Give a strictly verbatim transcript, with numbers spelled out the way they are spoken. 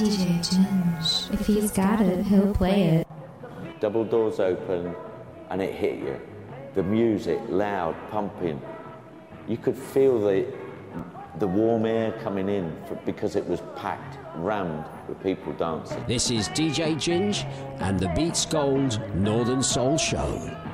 D J Ginge. If he's got it, he'll play it. Double doors open and it hit you. The music, loud, pumping. You could feel the the warm air coming in for, because it was packed, rammed with people dancing. This is D J Ginge and the Beats Gold Northern Soul Show.